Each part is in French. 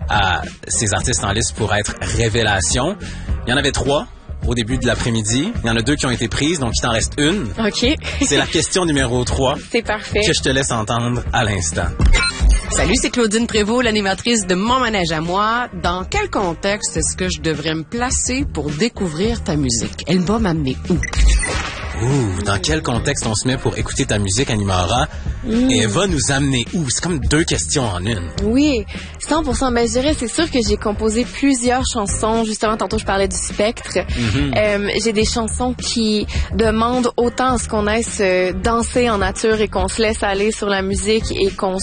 à ces artistes en liste pour être révélation. Il y en avait 3 au début de l'après-midi. Il y en a 2 qui ont été prises, donc il t'en reste une. OK. C'est la question numéro 3 C'est parfait. que je te laisse entendre à l'instant. Salut, c'est Claudine Prévost, l'animatrice de Mon Manège à moi. Dans quel contexte est-ce que je devrais me placer pour découvrir ta musique? Elle va m'amener où? Dans quel contexte on se met pour écouter ta musique, Animara? Et elle va nous amener où? C'est comme 2 questions en une. Oui, 100%. Ben, je dirais, c'est sûr que j'ai composé plusieurs chansons. Justement, tantôt, je parlais du spectre. J'ai des chansons qui demandent autant à ce qu'on aille danser en nature et qu'on se laisse aller sur la musique et qu'on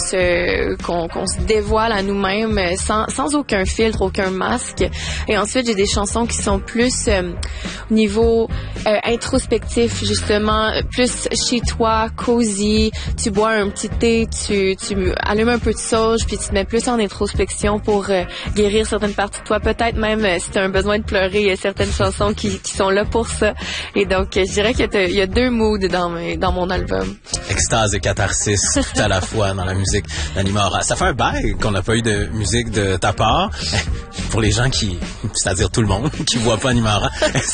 se dévoile à nous-mêmes sans aucun filtre, aucun masque. Et ensuite, j'ai des chansons qui sont plus au niveau introspectif, justement, plus chez toi, cosy. Tu bois un petit thé, tu allumes un peu de sauge, puis tu te mets plus en introspection pour guérir certaines parties de toi. Peut-être même si tu as un besoin de pleurer, il y a certaines chansons qui sont là pour ça. Et donc, je dirais qu'il y a 2 moods dans mon album. Extase et catharsis tout à la fois dans la musique d'Animara. Ça fait un bail qu'on n'a pas eu de musique de ta part. Pour les gens c'est-à-dire tout le monde, qui voit pas Animara,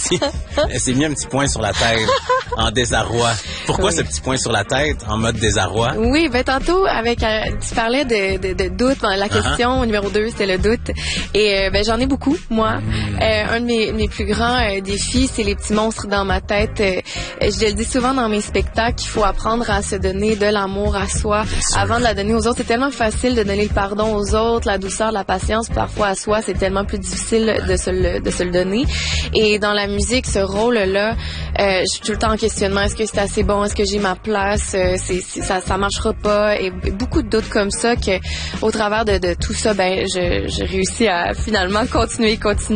elle s'est mis un petit point sur la tête en désarroi. Pourquoi ce petit point sur la tête en mode désarroi? Oui, ben tantôt, tu parlais de doute. La question numéro 2, c'était le doute. Et ben j'en ai beaucoup, moi. Un de mes plus grands défis, c'est les petits monstres dans ma tête. Je le dis souvent dans mes spectacles, il faut apprendre à se donner de l'amour à soi avant de la donner aux autres. C'est tellement facile de donner le pardon aux autres, la douceur, la patience. Parfois, à soi, c'est tellement plus difficile de se le donner. Et dans la musique, ce rôle-là, je suis tout le temps en questionnement. Est-ce que c'est assez bon? Est-ce que j'ai ma place? Ça marchera pas. Et beaucoup de doutes comme ça que, au travers de tout ça, ben, j'ai réussi à finalement continuer.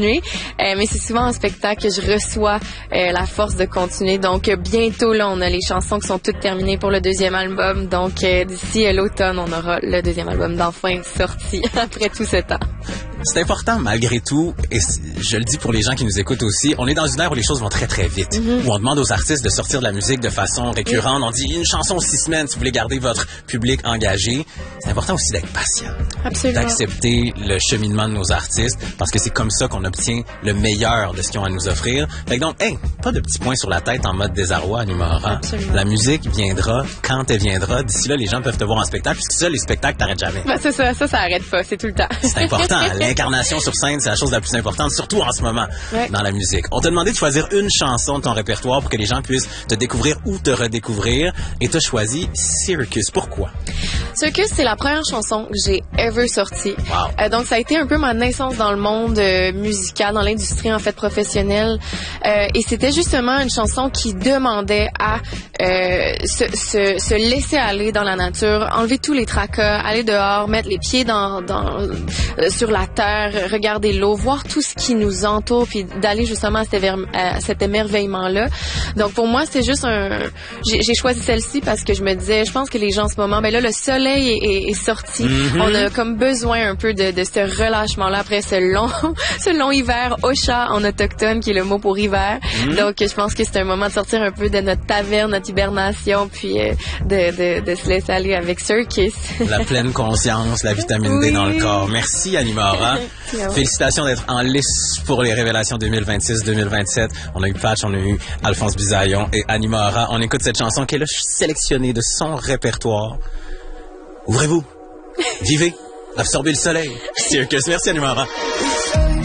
Mais c'est souvent en spectacle que je reçois la force de continuer. Donc, bientôt, là, on a les chansons qui sont toutes terminées pour le 2e album. Donc, d'ici l'automne, on aura le 2e album d'enfin sorti après tout ce temps. C'est important, malgré tout, et je le dis pour les gens qui nous écoutent aussi, on est dans une ère où les choses vont très, très vite, où on demande aux artistes de sortir de la musique de façon récurrente. On dit une chanson 6 semaines si vous voulez garder votre public engagé. C'est important aussi d'être patient. Absolument. D'accepter le cheminement de nos artistes, parce que c'est comme ça qu'on obtient le meilleur de ce qu'ils ont à nous offrir. Fait que donc, pas de petits points sur la tête en mode désarroi, Animara. La musique viendra quand elle viendra. D'ici là, les gens peuvent te voir en spectacle, puisque ça, les spectacles, t'arrêtent jamais. Ben, c'est ça arrête pas, c'est tout le temps. C'est important. L'incarnation sur scène, c'est la chose la plus importante, surtout en ce moment dans la musique. On t'a demandé de choisir une chanson de ton répertoire pour que les gens puissent te découvrir ou te redécouvrir. Et t'as choisi Circus. Pourquoi? Circus, c'est la première chanson que j'ai ever sortie. Wow. Donc, ça a été un peu ma naissance dans le monde musical, dans l'industrie, en fait, professionnelle. Et c'était justement une chanson qui demandait à se laisser aller dans la nature, enlever tous les tracas, aller dehors, mettre les pieds sur la terre, regarder l'eau, voir tout ce qui nous entoure, puis d'aller justement à cet émerveillement-là. Donc, pour moi, c'est juste j'ai choisi celle-ci parce que je me disais, je pense que les gens en ce moment, ben là, le soleil est sorti. On a comme besoin un peu de ce relâchement-là après ce long hiver au chat en autochtone, qui est le mot pour hiver. Donc, je pense que c'est un moment de sortir un peu de notre taverne, notre hibernation, puis de se laisser aller avec Circus. La pleine conscience, la vitamine D dans le corps. Merci, Animara. Félicitations d'être en liste pour les révélations 2026-2027. On a eu Patch, on a eu Alphonse Bisaillon et Animara. On écoute cette chanson qu'elle a sélectionnée de son répertoire. Ouvrez-vous. Vivez. Absorbez le soleil. Circus. Merci, Animara.